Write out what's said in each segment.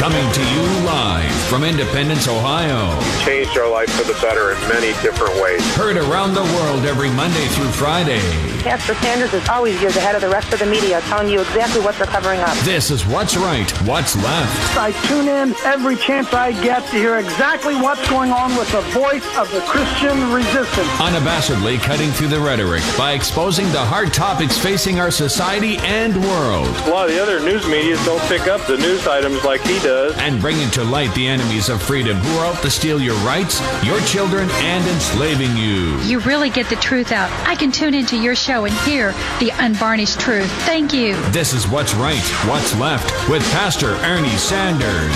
Coming to you live from Independence, Ohio. Changed our life for the better in many different ways. Heard around the world every Monday through Friday. Pastor Sanders is always years ahead of the rest of the media, telling you exactly what they're covering up. This is What's Right, What's Left. I tune in every chance I get to hear exactly what's going on with the voice of the Christian resistance. Unabashedly cutting through the rhetoric by exposing the hard topics facing our society and world. A lot of the other news media don't pick up the news items like he does. And bringing to light the enemies of freedom who are out to steal your rights, your children, and enslaving you. You really get the truth out. I can tune into your show and hear the unvarnished truth. Thank you. This is What's Right, What's Left with Pastor Ernie Sanders.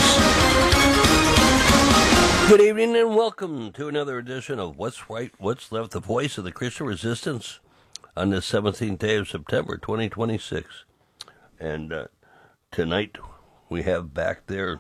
Good evening and welcome to another edition of What's Right, What's Left, the voice of the Christian resistance on the 17th day of September, 2026. And tonight we have back there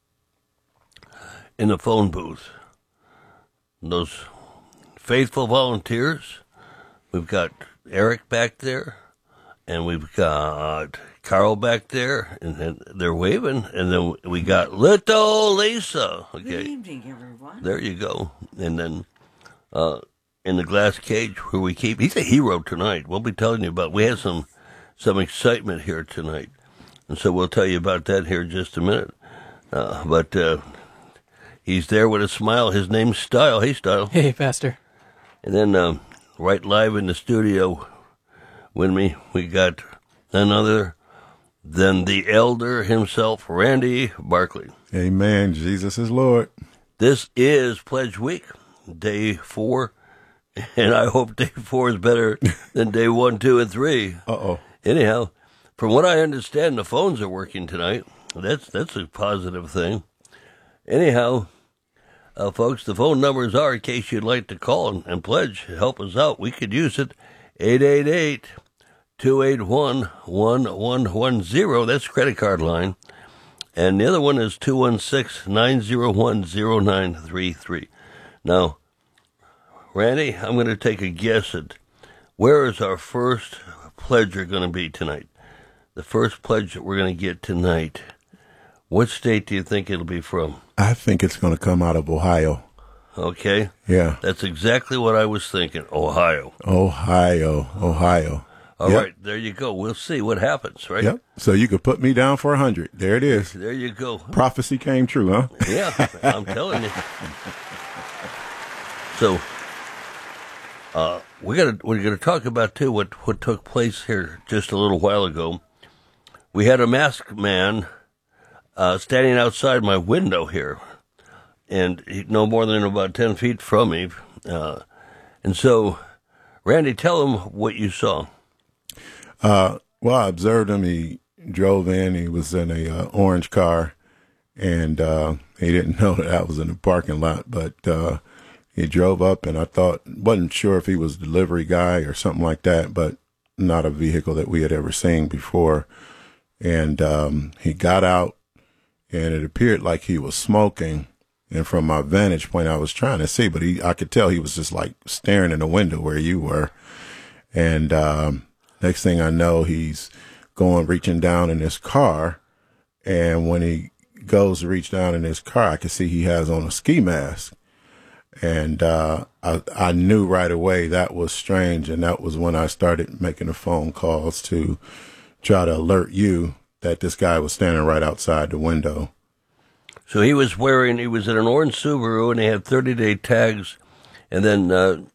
in the phone booth those faithful volunteers. We've got Eric back there, and we've got Carl back there, and they're waving, and then we got little Lisa. Okay. Good evening, everyone. There you go. And then in the glass cage where we keep, he's a hero tonight. We'll be telling you about, we had some excitement here tonight, and so we'll tell you about that here in just a minute. But he's there with a smile. His name's Style. Hey, Style. Hey, Pastor. And then right live in the studio with me, we got none other than the elder himself, Randy Barkley. Amen. Jesus is Lord. This is Pledge Week, day 4, and I hope day 4 is better than day 1, 2, and 3. Uh-oh. Anyhow, from what I understand, the phones are working tonight. That's a positive thing. Anyhow, folks, the phone numbers are, in case you'd like to call and pledge, help us out. We could use it, 888-281-1110. That's credit card line. And the other one is 216-901-0933. Now, Randy, I'm going to take a guess at where is our first pledger going to be tonight? The first pledge that we're going to get tonight. What state do you think it'll be from? I think it's going to come out of Ohio. Okay. Yeah. That's exactly what I was thinking. Ohio. All right, There you go. We'll see what happens, right? Yep. So you could put me down for 100. There it is. There you go. Prophecy came true, huh? Yeah, I'm telling you. So, we're gonna talk about too what took place here just a little while ago. We had a masked man standing outside my window here, and no more than about 10 feet from me. And so, Randy, tell him what you saw. Well, I observed him. He drove in. He was in a orange car, and he didn't know that I was in the parking lot. But he drove up, and wasn't sure if he was a delivery guy or something like that, but not a vehicle that we had ever seen before. And he got out, and it appeared like he was smoking. And from my vantage point, I was trying to see, but I could tell he was just like staring in the window where you were. And next thing I know, he's reaching down in his car. And when he goes to reach down in his car, I could see he has on a ski mask. And I knew right away that was strange. And that was when I started making the phone calls to try to alert you that this guy was standing right outside the window. So he was in an orange Subaru, and they had 30-day tags. And then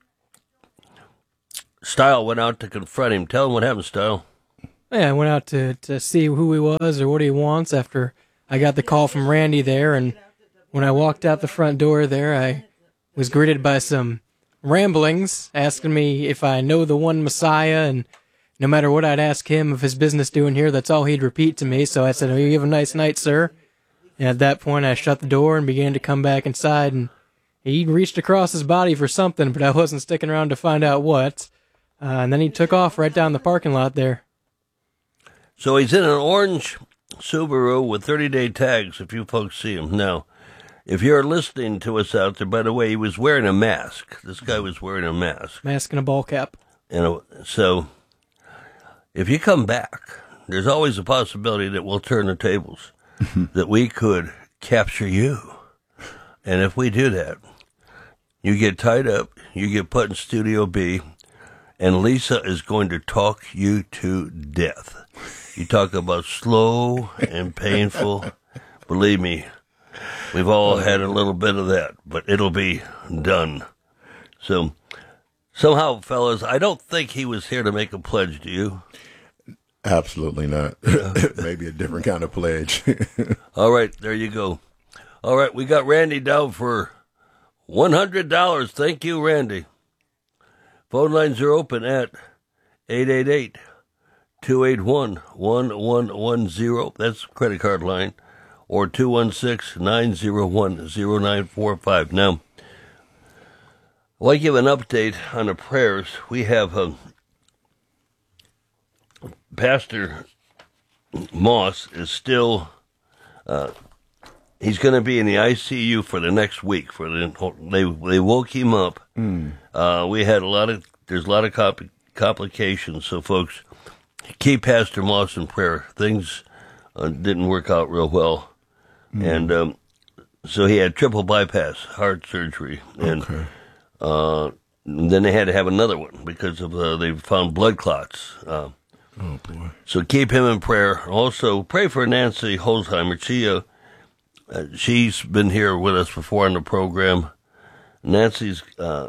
Style went out to confront him. Tell him what happened, Style. Yeah, I went out to see who he was or what he wants after I got the call from Randy there. And when I walked out the front door there, I was greeted by some ramblings asking me if I know the one Messiah. And no matter what I'd ask him of his business doing here, that's all he'd repeat to me. So I said, "Oh, you have a nice night, sir." And at that point, I shut the door and began to come back inside, and he reached across his body for something, but I wasn't sticking around to find out what. And then he took off right down the parking lot there. So he's in an orange Subaru with 30-day tags, if you folks see him. Now, if you're listening to us out there, by the way, he was wearing a mask. This guy was wearing a mask. Mask and a ball cap. And so, if you come back, there's always a possibility that we'll turn the tables. That we could capture you. And if we do that, you get tied up, you get put in Studio B, and Lisa is going to talk you to death. You talk about slow and painful. Believe me, we've all had a little bit of that, but it'll be done. So, somehow, fellas, I don't think he was here to make a pledge, do you? Absolutely not. Maybe a different kind of pledge. All right, there you go. All right, we got Randy down for $100. Thank you, Randy. Phone lines are open at 888-281-1110. That's credit card line. Or 216-901-0945. Now, I'd like to give an update on the prayers. We have Pastor Moss is still, he's going to be in the ICU for the next week. They woke him up. We had there's a lot of complications. So, folks, keep Pastor Moss in prayer. Things didn't work out real well. And so he had triple bypass heart surgery. And then they had to have another one because of they found blood clots. Oh, boy. So keep him in prayer. Also, pray for Nancy Holzheimer. She's been here with us before on the program. Nancy's,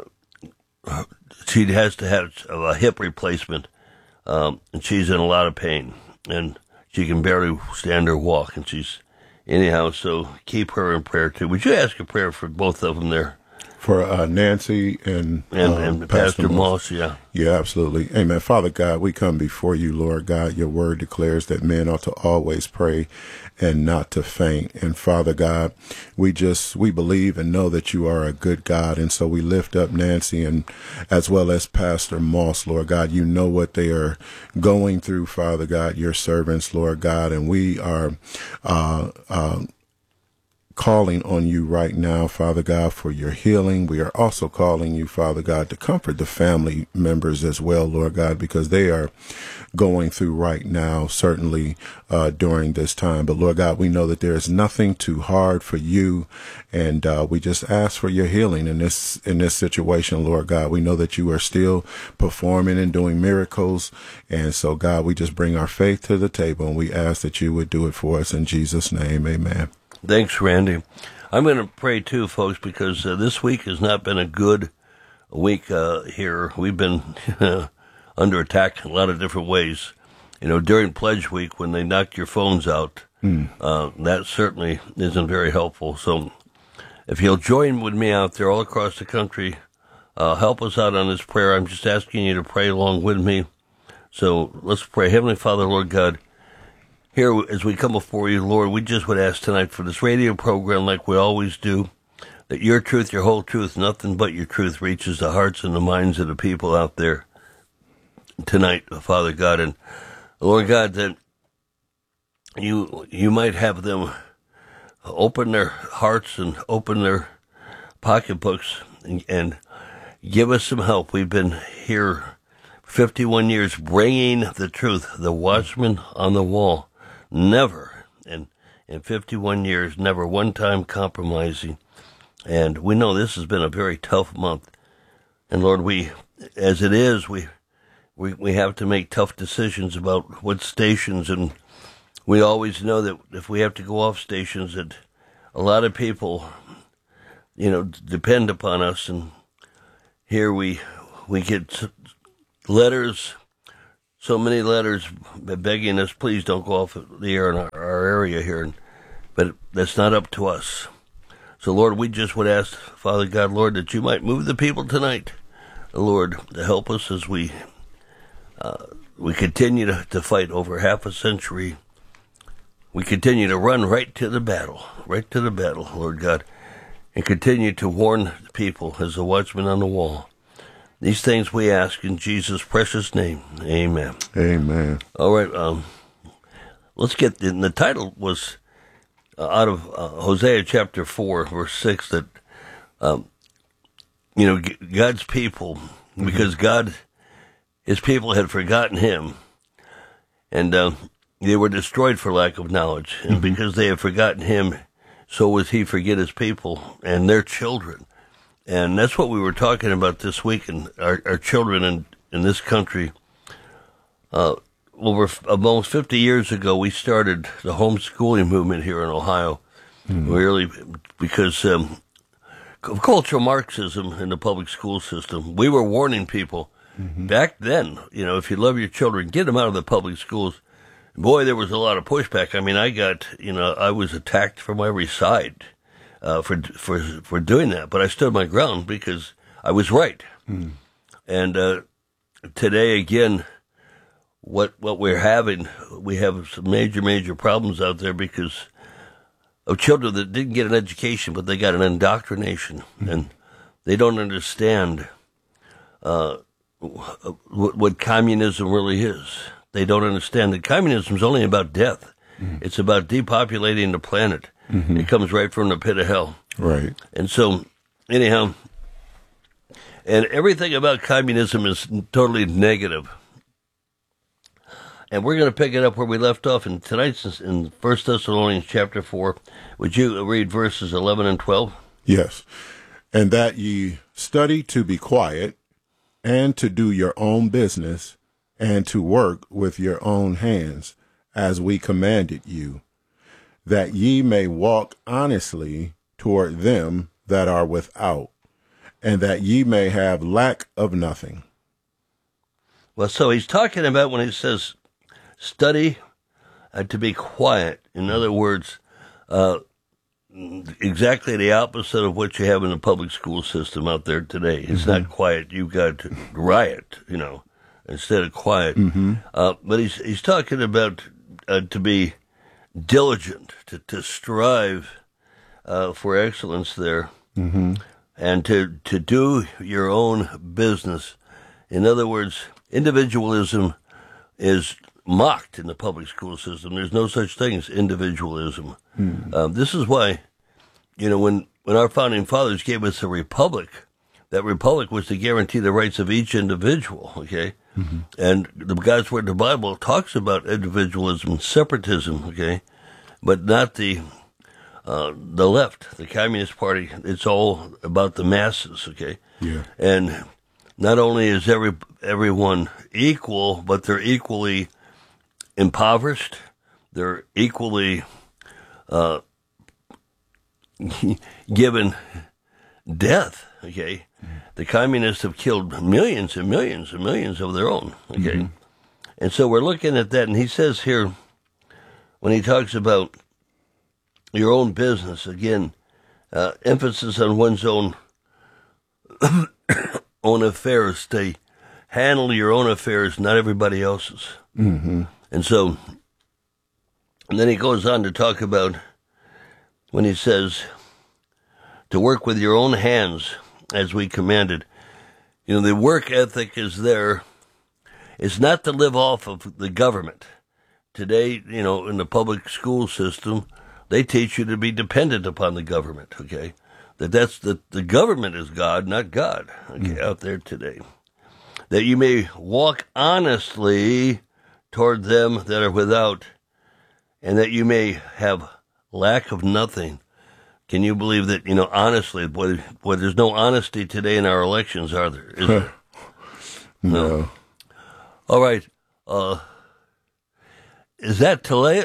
she has to have a hip replacement, and she's in a lot of pain, and she can barely stand or walk, and anyhow, so keep her in prayer, too. Would you ask a prayer for both of them there? For Nancy and Pastor Moss, yeah. Yeah, absolutely. Amen. Father God, we come before you, Lord God. Your word declares that men ought to always pray and not to faint. And Father God, we believe and know that you are a good God. And so we lift up Nancy and as well as Pastor Moss, Lord God. You know what they are going through, Father God, your servants, Lord God. And we are calling on you right now, Father God, for your healing. We are also calling you, Father God, to comfort the family members as well, Lord God, because they are going through right now, certainly during this time. But Lord God, we know that there is nothing too hard for you, and we just ask for your healing in this situation, Lord God. We know that you are still performing and doing miracles, and so God, we just bring our faith to the table, and we ask that you would do it for us in Jesus' name. Amen. Thanks, Randy. I'm going to pray, too, folks, because this week has not been a good week here. We've been under attack in a lot of different ways. You know, during Pledge Week, when they knock your phones out, that certainly isn't very helpful. So if you'll join with me out there all across the country, help us out on this prayer. I'm just asking you to pray along with me. So let's pray. Heavenly Father, Lord God, here, as we come before you, Lord, we just would ask tonight for this radio program, like we always do, that your truth, your whole truth, nothing but your truth reaches the hearts and the minds of the people out there tonight, Father God. And Lord God, that you might have them open their hearts and open their pocketbooks and give us some help. We've been here 51 years bringing the truth, the watchman on the wall. Never, in 51 years, never one time compromising. And we know this has been a very tough month. And Lord, as it is, we have to make tough decisions about what stations, and we always know that if we have to go off stations, that a lot of people, depend upon us. And here we get letters, so many letters begging us, please don't go off the air in our area here. But that's not up to us. So, Lord, we just would ask, Father God, Lord, that you might move the people tonight, Lord, to help us as we continue to fight over half a century. We continue to run right to the battle, Lord God, and continue to warn the people as the watchman on the wall. These things we ask in Jesus' precious name. Amen. Amen. All right. Let's get the title was out of Hosea chapter 4, verse 6, that God's people, because his people had forgotten him, and they were destroyed for lack of knowledge, and because they had forgotten him, so would he forget his people and their children. And that's what we were talking about this week. And our children in this country, over almost 50 years ago, we started the homeschooling movement here in Ohio, really because of cultural Marxism in the public school system. We were warning people back then, if you love your children, get them out of the public schools. Boy, there was a lot of pushback. I mean, I was attacked from every side for doing that, but I stood my ground because I was right. And today, again, what we're having, we have some major problems out there because of children that didn't get an education, but they got an indoctrination, and they don't understand what communism really is. They don't understand that communism is only about death. It's about depopulating the planet. It comes right from the pit of hell. Right. And so, anyhow, and everything about communism is totally negative. And we're going to pick it up where we left off in tonight's in 1 Thessalonians chapter 4. Would you read verses 11 and 12? Yes. And that ye study to be quiet, and to do your own business, and to work with your own hands, as we commanded you, that ye may walk honestly toward them that are without, and that ye may have lack of nothing. Well, so he's talking about when he says study to be quiet. In other words, exactly the opposite of what you have in the public school system out there today. It's not quiet. You've got riot, instead of quiet. But he's talking about to be diligent, to strive for excellence there, and to do your own business. In other words, individualism is mocked in the public school system. There's no such thing as individualism. This is why, when our founding fathers gave us a republic, that republic was to guarantee the rights of each individual, okay? And God's Word, the Bible, talks about individualism, separatism, okay? But not the left, the Communist Party. It's all about the masses, okay? Yeah. And not only is everyone equal, but they're equally impoverished. They're equally given death, okay? The communists have killed millions and millions and millions of their own, okay? And so we're looking at that, and he says here, when he talks about your own business, again, emphasis on one's own own affairs. They handle your own affairs, not everybody else's. And so, and then he goes on to talk about when he says to work with your own hands as we commanded. The work ethic is there. It's not to live off of the government. Today, in the public school system, they teach you to be dependent upon the government, okay? That's the government is God, not God, okay, out there today. That you may walk honestly toward them that are without, and that you may have lack of nothing. Can you believe that, honestly, boy, there's no honesty today in our elections, are there? Is there? No. All right. Is that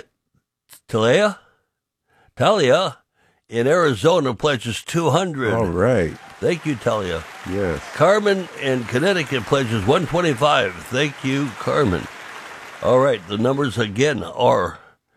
Talia in Arizona pledges 200. All right. Thank you, Talia. Yes. Carmen in Connecticut pledges 125. Thank you, Carmen. All right. The numbers again are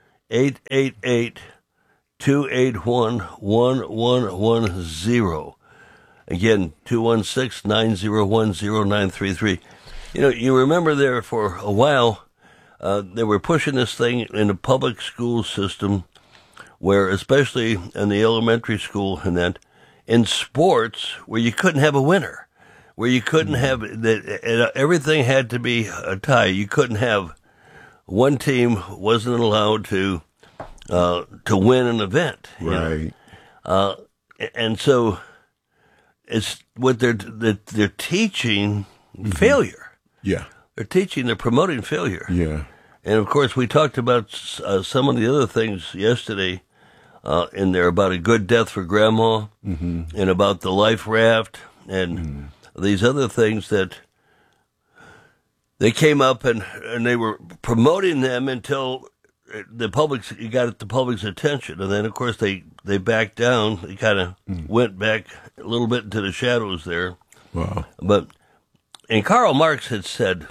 888-281-1110. Again, 216-901-0933. You remember there for a while, they were pushing this thing in the public school system, where especially in the elementary school and that, in sports, where you couldn't have a winner, where you couldn't have, everything had to be a tie. You couldn't have, one team wasn't allowed to win an event. Right. And so it's what they're teaching failure. Yeah. They're promoting failure. Yeah. And of course, we talked about some of the other things yesterday in there about A Good Death for Grandma and about the life raft and these other things that they came up and they were promoting them until you got the public's attention. And then, of course, they backed down. They kind of went back a little bit into the shadows there. Wow. And Karl Marx had said,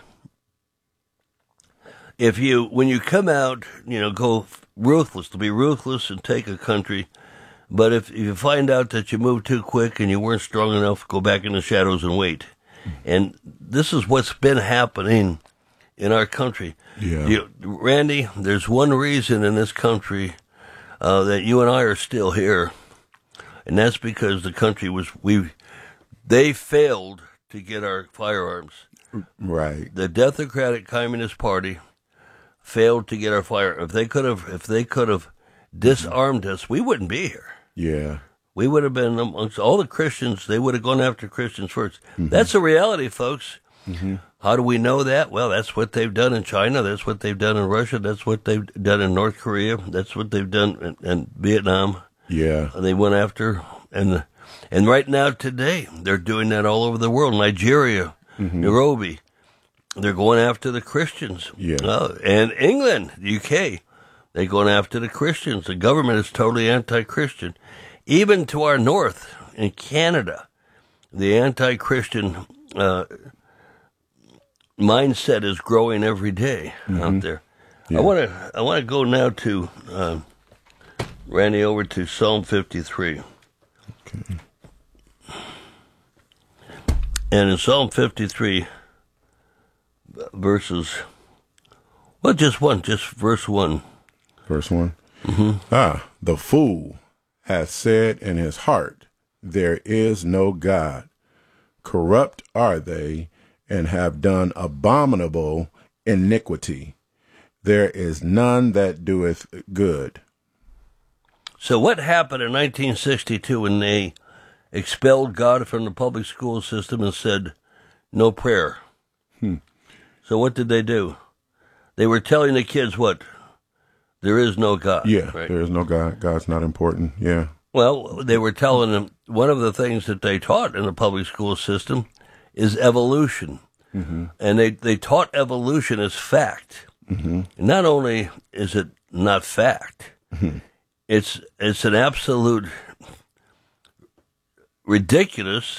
when you come out, go ruthless, to be ruthless and take a country. But if you find out that you moved too quick and you weren't strong enough, go back in the shadows and wait. And this is what's been happening in our country. Yeah. Randy, there's one reason in this country that you and I are still here, and that's because the country they failed to get our firearms. Right. The Democratic Communist Party failed to get our firearms. If they could have disarmed us, we wouldn't be here. Yeah. We would have been amongst all the Christians. They would have gone after Christians first. That's a reality, folks. How do we know that? Well, that's what they've done in China. That's what they've done in Russia. That's what they've done in North Korea. That's what they've done in Vietnam. Yeah. They went after, and right now today, they're doing that all over the world. Nigeria, Nairobi, they're going after the Christians. Yeah. And England, UK, they're going after the Christians. The government is totally anti-Christian. Even to our north, in Canada, the anti-Christian mindset is growing every day out there. Yeah. I want to go now to Randy over to Psalm 53. Okay. And in Psalm 53, verse 1. Verse 1. The fool hath said in his heart, there is no God. Corrupt are they, and have done abominable iniquity. There is none that doeth good. So what happened in 1962 when they expelled God from the public school system and said, no prayer? So what did they do? They were telling the kids what? There is no God. Yeah, right? There is no God. God's not important. Yeah. Well, they were telling them one of the things that they taught in the public school system is evolution. And they taught evolution as fact. Not only is it not fact, it's an absolute ridiculous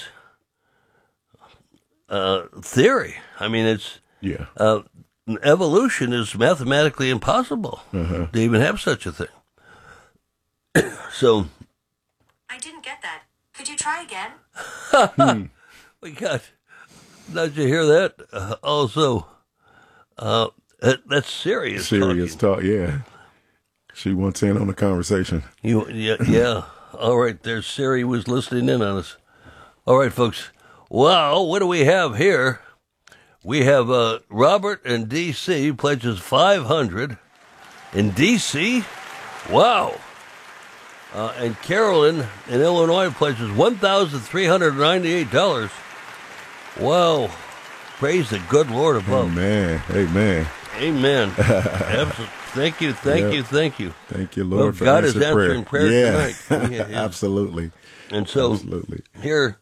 theory. I mean, evolution is mathematically impossible to even have such a thing. So, I didn't get that. Could you try again? We got. Did you hear that? Also, that's serious. Serious talk. Yeah. She wants in on the conversation. Yeah. All right. There's Siri was listening in on us. All right, folks. Well, what do we have here? We have Robert in D.C. pledges $500 in D.C. Wow. And Carolyn in Illinois pledges $1,398. Wow. Praise the good Lord above. Amen. Amen. Amen. Thank you. Thank you, Lord, for God is answering prayer tonight. Yeah, absolutely. And so here,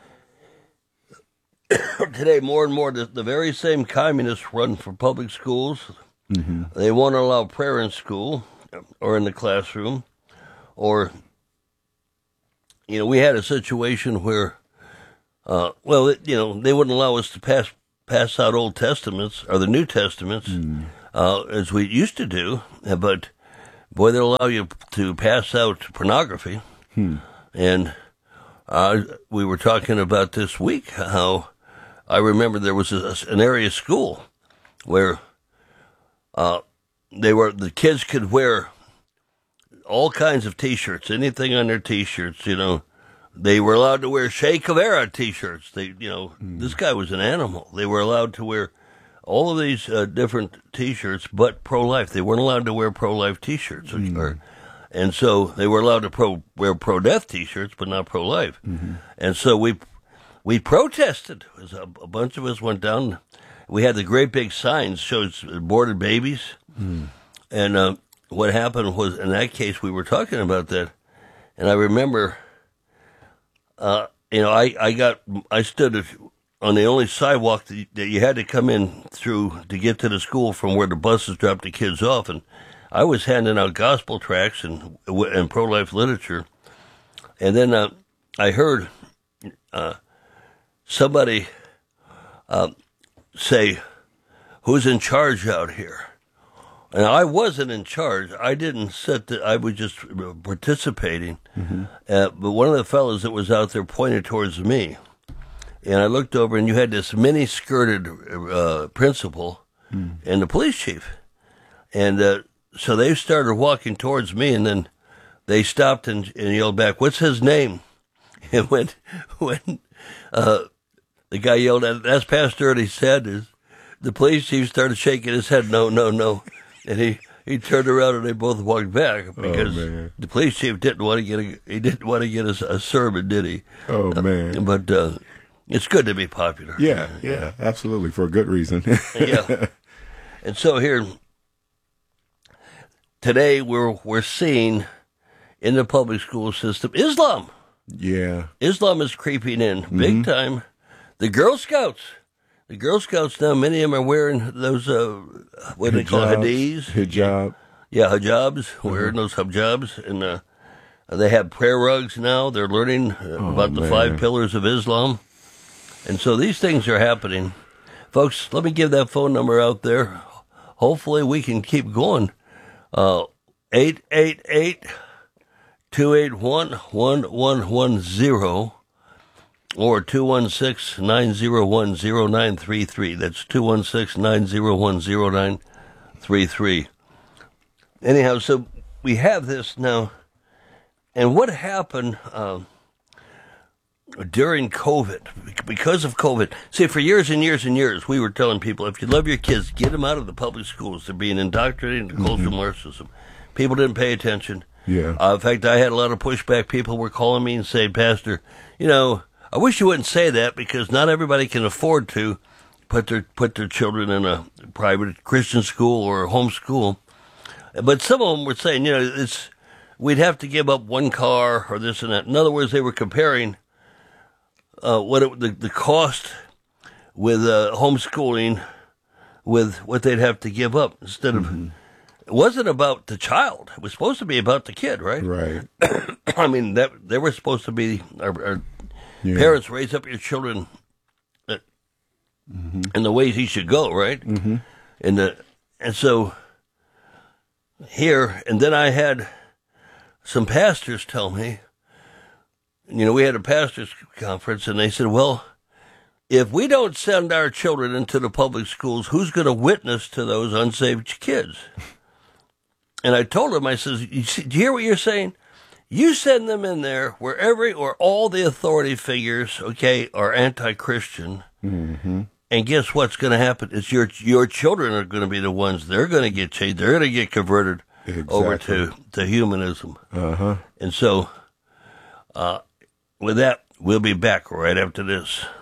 today, more and more, the very same communists run for public schools. They won't allow prayer in school or in the classroom. Or, we had a situation where, they wouldn't allow us to pass out Old Testaments or the New Testaments as we used to do. But, boy, they'll allow you to pass out pornography. And we were talking about this week how I remember there was an area school where the kids could wear all kinds of T-shirts, anything on their T-shirts, They were allowed to wear Che Guevara T-shirts. This guy was an animal. They were allowed to wear all of these different T-shirts, but pro-life. They weren't allowed to wear pro-life T-shirts. And so they were allowed to wear pro-death T-shirts, but not pro-life. And so we protested. A bunch of us went down. We had the great big signs, shows aborted babies. And what happened was, in that case, we were talking about that, and I remember, I stood on the only sidewalk that you had to come in through to get to the school from where the buses dropped the kids off, and I was handing out gospel tracts and pro-life literature, and then I heard somebody say, "Who's in charge out here?" And I wasn't in charge. I didn't I was just participating. Mm-hmm. But one of the fellows that was out there pointed towards me. And I looked over, and you had this mini-skirted principal and the police chief. And so they started walking towards me, and then they stopped and yelled back, "What's his name?" And when the guy yelled at, "That's Pastor," and he said, the police chief started shaking his head, "No, no, no." And he turned around, and they both walked back because the police chief didn't want to get a sermon, did he? Oh man! But it's good to be popular. Yeah, absolutely, for a good reason. Yeah. And so here today we're seeing in the public school system Islam. Yeah, Islam is creeping in big time. The Girl Scouts. The Girl Scouts now, many of them are wearing those, what do they call it, hadis? Hijab. Yeah, hijabs, wearing those hijabs. And they have prayer rugs now. They're learning about the 5 pillars of Islam. And so these things are happening. Folks, let me give that phone number out there. Hopefully we can keep going. 888-281-1110. Or 216-901-0933. That's 216-901-0933. Anyhow, so we have this now. And what happened during COVID, because of COVID? See, for years and years and years, we were telling people, if you love your kids, get them out of the public schools. They're being indoctrinated into cultural Marxism. People didn't pay attention. Yeah. In fact, I had a lot of pushback. People were calling me and saying, "Pastor, I wish you wouldn't say that, because not everybody can afford to put their children in a private Christian school or a home school." But some of them were saying, we'd have to give up one car or this and that. In other words, they were comparing the cost with homeschooling with what they'd have to give up instead of. It wasn't about the child. It was supposed to be about the kid, right? Right. I mean, they were supposed to be our parents, raise up your children in the ways he should go, right? Mm-hmm. And so here, and then I had some pastors tell me, we had a pastors conference, and they said, "Well, if we don't send our children into the public schools, who's going to witness to those unsaved kids?" And I told them, I says, do you hear what you're saying? You send them in there where all the authority figures, are anti-Christian. Mm-hmm. And guess what's going to happen? It's your children are going to be the ones, they're going to get changed. They're going to get converted over to humanism. Uh-huh. And so, with that, we'll be back right after this.